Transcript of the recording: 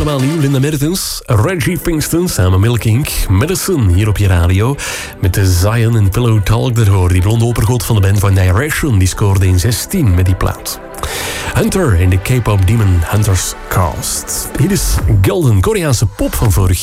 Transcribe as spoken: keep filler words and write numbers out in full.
helemaal nieuw. Linda Mertens, Reggie Pinkston, samen Milk Inc. Medicine hier op je radio. Met de Zion en Pillow Talk ervoor. Die blonde oppergod van de band van Direction. Die scoorde in zestien met die plaat. Hunter in de K-pop Demon Hunters Cast. Hier is Golden, Koreaanse pop van vorig